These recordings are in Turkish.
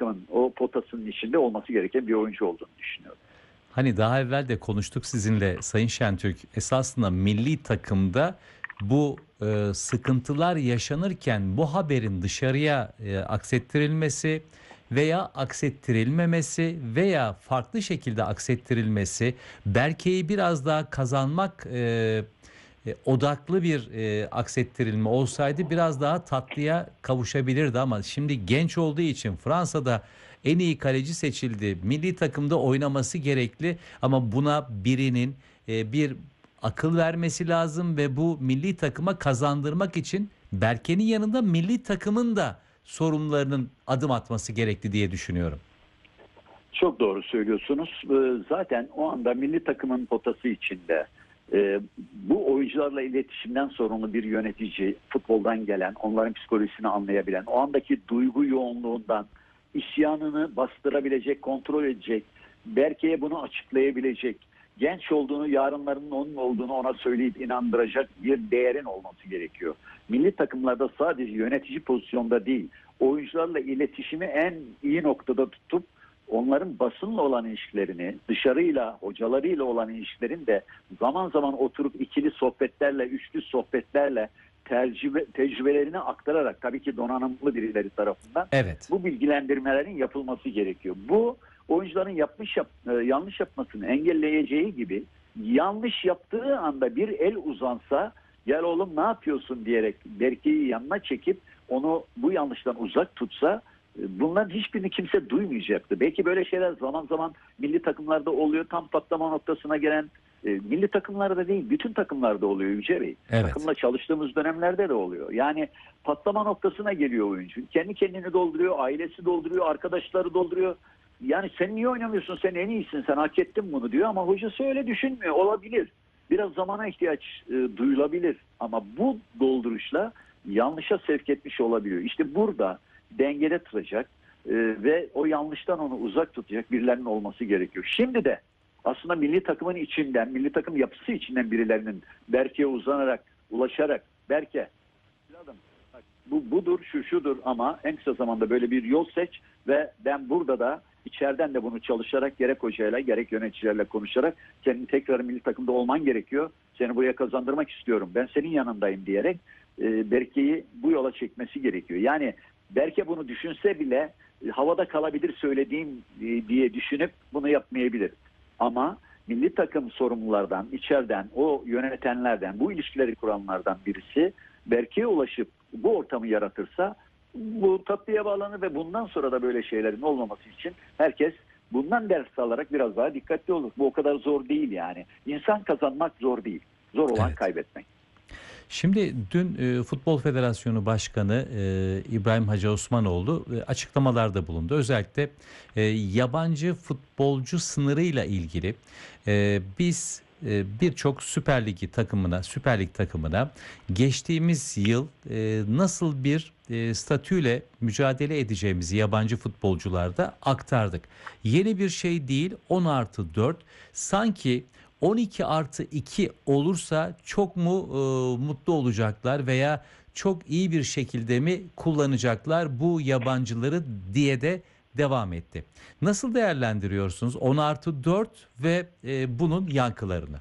takımın o potasının içinde olması gereken bir oyuncu olduğunu düşünüyorum. Hani daha evvel de konuştuk sizinle Sayın Şentürk. Esasında milli takımda bu sıkıntılar yaşanırken bu haberin dışarıya aksettirilmesi veya aksettirilmemesi veya farklı şekilde aksettirilmesi, Berke'yi biraz daha kazanmak odaklı bir aksettirilme olsaydı biraz daha tatlıya kavuşabilirdi, ama şimdi genç olduğu için Fransa'da en iyi kaleci seçildi. Milli takımda oynaması gerekli, ama buna birinin bir akıl vermesi lazım ve bu milli takıma kazandırmak için Berke'nin yanında milli takımın da sorumlularının adım atması gerekli diye düşünüyorum. Çok doğru söylüyorsunuz. Zaten o anda milli takımın potası içinde bu oyuncularla iletişimden sorumlu bir yönetici, futboldan gelen, onların psikolojisini anlayabilen, o andaki duygu yoğunluğundan isyanını bastırabilecek, kontrol edecek, Berke'ye bunu açıklayabilecek, genç olduğunu, yarınlarının onun olduğunu ona söyleyip inandıracak bir değerin olması gerekiyor. Milli takımlarda sadece yönetici pozisyonda değil, oyuncularla iletişimi en iyi noktada tutup onların basınla olan ilişkilerini, dışarıyla, hocalarıyla olan ilişkilerini de zaman zaman oturup ikili sohbetlerle, üçlü sohbetlerle tecrübelerini aktararak, tabii ki donanımlı birileri tarafından Evet. bu bilgilendirmelerin yapılması gerekiyor. Bu oyuncuların yanlış yapmasını engelleyeceği gibi, yanlış yaptığı anda bir el uzansa, gel oğlum ne yapıyorsun diyerek Berke'yi yanına çekip onu bu yanlıştan uzak tutsa, bunların hiçbirini kimse duymayacaktı. Belki böyle şeyler zaman zaman milli takımlarda oluyor. Tam patlama noktasına gelen, milli takımlarda değil, bütün takımlarda oluyor Yüce Bey. Evet. Takımla çalıştığımız dönemlerde de oluyor. Yani patlama noktasına geliyor oyuncu. Kendi kendini dolduruyor, ailesi dolduruyor, arkadaşları dolduruyor. Yani sen niye oynamıyorsun, sen en iyisin, sen hak ettin bunu diyor, ama hocası öyle düşünmüyor. Olabilir. Biraz zamana ihtiyaç duyulabilir. Ama bu dolduruşla yanlışa sevk etmiş olabiliyor. İşte burada dengede tutacak ve o yanlıştan onu uzak tutacak birilerinin olması gerekiyor. Şimdi de aslında milli takımın içinden, milli takım yapısı içinden birilerinin Berke'ye uzanarak, ulaşarak, Berke bak, bu budur, şudur, ama en kısa zamanda böyle bir yol seç ve ben burada da içeriden de bunu çalışarak, gerek hocayla gerek yöneticilerle konuşarak senin tekrar milli takımda olman gerekiyor. Seni buraya kazandırmak istiyorum. Ben senin yanındayım diyerek Berke'yi bu yola çekmesi gerekiyor. Yani Berke bunu düşünse bile havada kalabilir söylediğim diye düşünüp bunu yapmayabilir. Ama milli takım sorumlulardan, içeriden, o yönetenlerden, bu ilişkileri kuranlardan birisi Berke'ye ulaşıp bu ortamı yaratırsa bu tatlıya bağlanır ve bundan sonra da böyle şeylerin olmaması için herkes bundan ders alarak biraz daha dikkatli olur. Bu o kadar zor değil yani. İnsan kazanmak zor değil. Zor olan Evet. kaybetmek. Şimdi dün Futbol Federasyonu Başkanı İbrahim Hacı Osmanoğlu açıklamalarda bulundu. Özellikle yabancı futbolcu sınırıyla ilgili biz birçok Süper Lig takımına geçtiğimiz yıl nasıl bir statüyle mücadele edeceğimizi yabancı futbolcularda aktardık. Yeni bir şey değil, 10+4 sanki 12+2 olursa çok mu mutlu olacaklar veya çok iyi bir şekilde mi kullanacaklar bu yabancıları diye de devam etti. Nasıl değerlendiriyorsunuz 10+4 ve bunun yankılarını?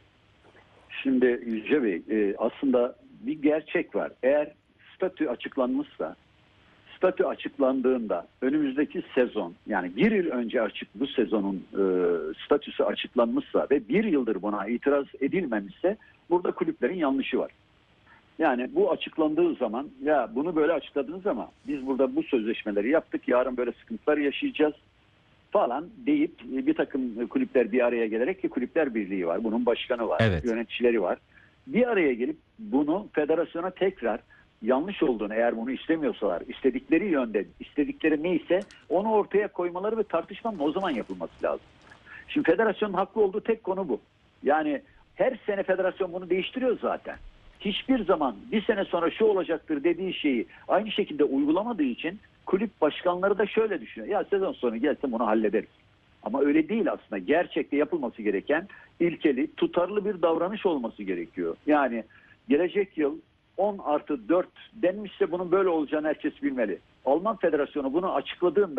Şimdi Yüce Bey, aslında bir gerçek var. Eğer statü açıklanmışsa, statü açıklandığında önümüzdeki sezon, yani bir yıl önce bu sezonun statüsü açıklanmışsa ve bir yıldır buna itiraz edilmemişse, burada kulüplerin yanlışı var. Yani bu açıklandığı zaman, ya bunu böyle açıkladınız ama biz burada bu sözleşmeleri yaptık, yarın böyle sıkıntılar yaşayacağız falan deyip bir takım kulüpler bir araya gelerek, ki kulüpler birliği var, bunun başkanı var, Evet. yöneticileri var. Bir araya gelip bunu federasyona tekrar yanlış olduğunu, eğer bunu istemiyorsalar, istedikleri yönde, istedikleri neyse onu ortaya koymaları ve tartışmanın o zaman yapılması lazım. Şimdi federasyonun haklı olduğu tek konu bu. Yani her sene federasyon bunu değiştiriyor zaten. Hiçbir zaman bir sene sonra şu olacaktır dediği şeyi aynı şekilde uygulamadığı için kulüp başkanları da şöyle düşünüyor. Ya sezon sonu gelse bunu hallederiz. Ama öyle değil aslında. Gerçekte yapılması gereken ilkeli, tutarlı bir davranış olması gerekiyor. Yani gelecek yıl 10+4 denmişse bunun böyle olacağını herkes bilmeli. Alman Federasyonu bunu açıkladığında